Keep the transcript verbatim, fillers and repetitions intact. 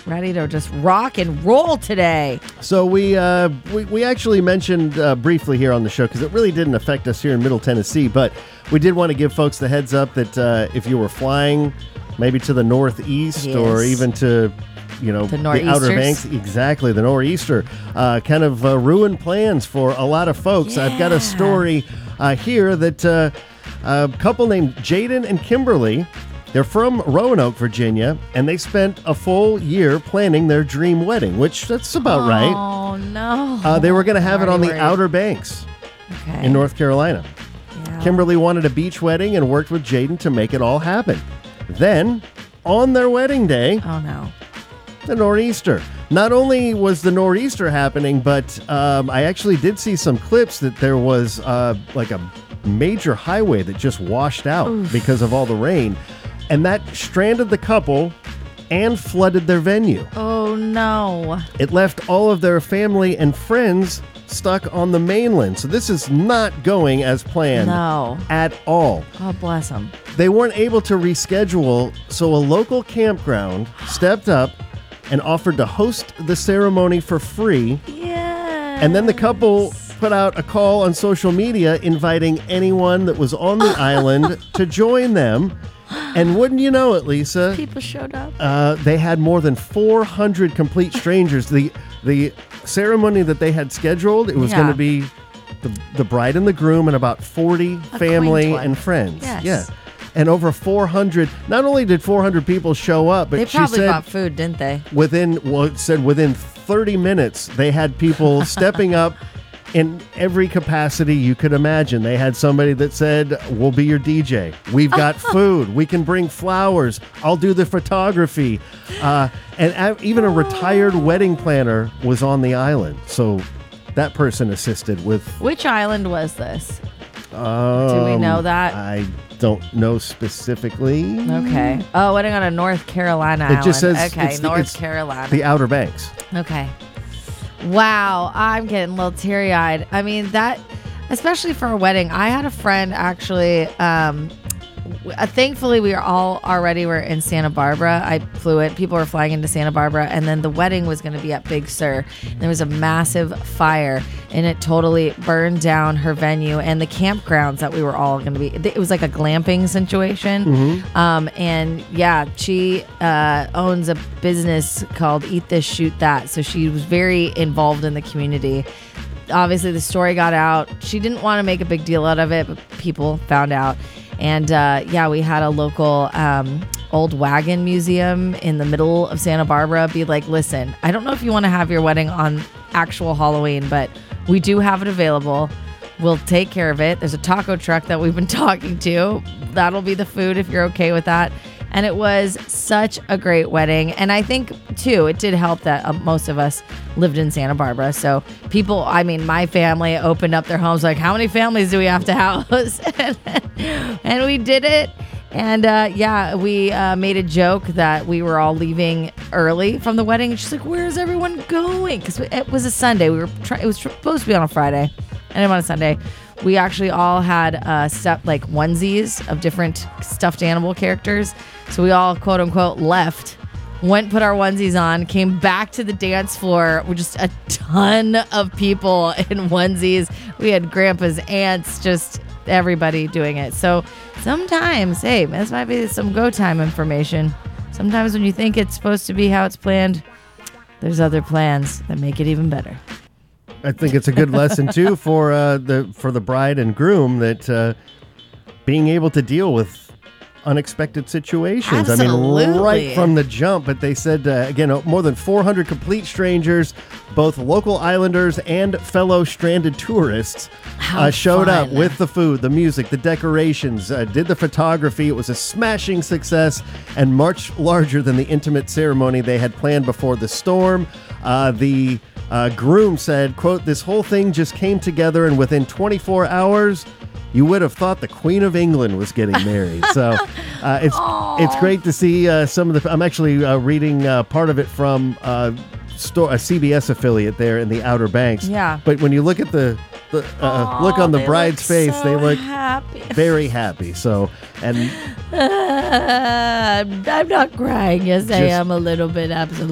ready to just rock and roll today. So we uh, we, we actually mentioned uh, briefly here on the show, because it really didn't affect us here in Middle Tennessee, but we did want to give folks the heads up that uh, if you were flying maybe to the northeast Yes. or even to you know The the Outer nor'easters. Banks, exactly, the nor'easter, uh, kind of uh, ruined plans for a lot of folks. I've got Yeah. a story uh, here that uh, a couple named Jaden and Kimberly. They're from Roanoke, Virginia, and they spent a full year planning their dream wedding, which that's about right. Oh, no. Uh, they were going to have it I'm on the already Outer Banks worried. Okay. in North Carolina. Yeah. Kimberly wanted a beach wedding and worked with Jaden to make it all happen. Then, on their wedding day, Oh, no. the nor'easter. Not only was the nor'easter happening, but um, I actually did see some clips that there was uh, like a major highway that just washed out Oof. because of all the rain. And that stranded the couple and flooded their venue. Oh, no. It left all of their family and friends stuck on the mainland. So this is not going as planned No. at all. God bless them. They weren't able to reschedule, so a local campground stepped up and offered to host the ceremony for free. Yeah. And then the couple put out a call on social media inviting anyone that was on the island to join them. And wouldn't you know it, Lisa, People showed up. uh, they had more than four hundred complete strangers. The the ceremony that they had scheduled, it was Yeah. going to be the, the bride and the groom and about forty A family quaint one. and friends. Yes. Yeah. And over four hundred, not only did four hundred people show up, but They she probably said bought food, didn't they? within, well, it said within thirty minutes, they had people stepping up in every capacity you could imagine. They had somebody that said, we'll be your D J. We've got food. We can bring flowers. I'll do the photography. Uh, and a- even a retired wedding planner was on the island. So that person assisted with... Which island was this? Um, Do we know that? I don't know specifically. Okay. Oh, wedding on a North Carolina It just island. says okay, it's the- North it's Carolina. The Outer Banks. Okay. Wow, I'm getting a little teary-eyed. I mean, that, especially for a wedding. I had a friend actually. Um, w- uh, thankfully, we were all already were in Santa Barbara. I flew it. People were flying into Santa Barbara, and then the wedding was going to be at Big Sur. There was a massive fire, and it totally burned down her venue and the campgrounds that we were all going to be. It was like a glamping situation. Um, and yeah, she uh, owns a business called Eat This, Shoot That. So she was very involved in the community. Obviously, the story got out. She didn't want to make a big deal out of it, but people found out. And uh, yeah, we had a local um, old wagon museum in the middle of Santa Barbara be like, listen, I don't know if you want to have your wedding on actual Halloween, but we do have it available. We'll take care of it. There's a taco truck that we've been talking to. That'll be the food if you're okay with that. And it was such a great wedding. And I think, too, it did help that uh, most of us lived in Santa Barbara. So people, I mean, my family opened up their homes like, how many families do we have to house? And we did it. And uh, yeah, we uh, made a joke that we were all leaving early from the wedding. She's like, "Where's everyone going?" Because it was a Sunday. We were try- it was supposed to be on a Friday, and on a Sunday. We actually all had uh, stuff like onesies of different stuffed animal characters. So we all quote unquote left, went put our onesies on, came back to the dance floor with just a ton of people in onesies. We had grandpa's aunts, just everybody doing it. So sometimes, hey, this might be some go time information. Sometimes when you think it's supposed to be how it's planned, there's other plans that make it even better. I think it's a good lesson too for uh, the for the bride and groom that uh, being able to deal with unexpected situations. I mean, Absolutely. right from the jump. But they said uh, again, uh, more than four hundred complete strangers, both local islanders and fellow stranded tourists, How uh, showed up fun. with the food, the music, the decorations, uh, did the photography. It was a smashing success and much larger than the intimate ceremony they had planned before the storm. Uh, the uh, groom said, quote, "This whole thing just came together, and within twenty-four hours, you would have thought the Queen of England was getting married." So uh, it's it's great to see uh, some of the. I'm actually uh, reading uh, part of it from uh, store, a C B S affiliate there in the Outer Banks. Yeah. But when you look at the, the uh, look Aw, on the they bride's look face, so they look happy. very happy. So and Uh, I'm not crying. Yes, I Just- am a little bit, absolutely.